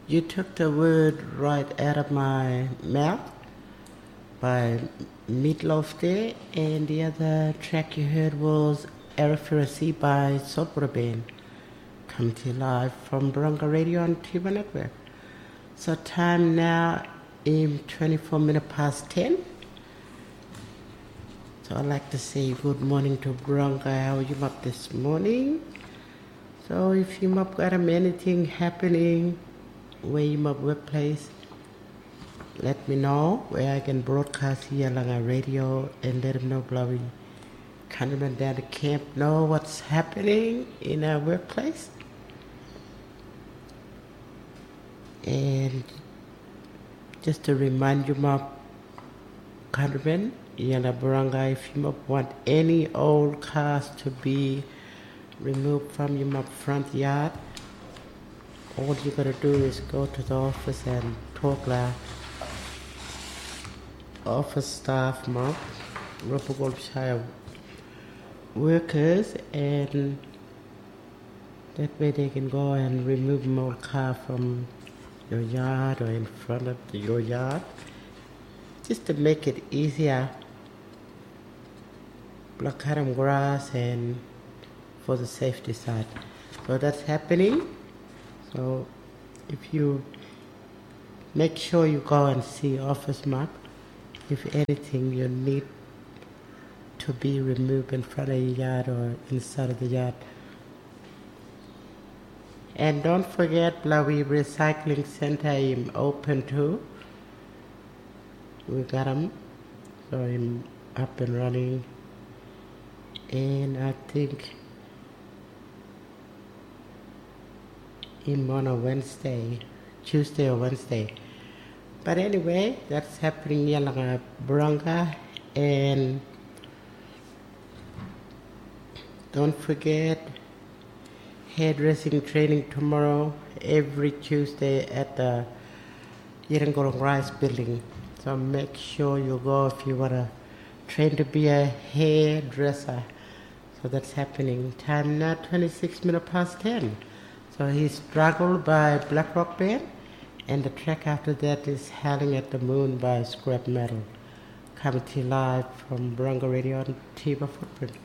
You took the word right out of my mouth by Meatloaf there, and the other track you heard was Arafurasi by Saltwater Band. Come to you live from Barunga Radio on Tiba Network. So time now is 24 minutes past 10. So I'd like to say good morning to Barunga. How are you up this morning? So if you got anything happening where you workplace, let me know where I can broadcast here on our radio and let them know blowing countrymen down the camp know what's happening in our workplace. And just to remind you, my countrymen, Yana Barunga, if you want any old cars to be removed from your front yard, all you gotta do is go to the office and talk to office staff, Rupagolpshire workers, and that way they can go and remove more car from your yard or in front of your yard, just to make it easier. Block grass and for the safety side. So that's happening. So if you make sure you go and see office map, if anything you need to be removed in front of your yard or inside of the yard. And don't forget, Blawi Recycling Center is open too. We got them, so I'm up and running. And I think on a Wednesday, Tuesday or Wednesday. But anyway, that's happening here in Barunga. And don't forget, hairdressing training tomorrow, every Tuesday at the Yerangorong Rice building. So make sure you go if you want to train to be a hairdresser. So that's happening. Time now 26 minutes past 10. So he struggled by Black Rock Band, and the track after that is Howling at the Moon by Scrap Metal. Coming to you live from Barunga Radio on Tiba Footprint.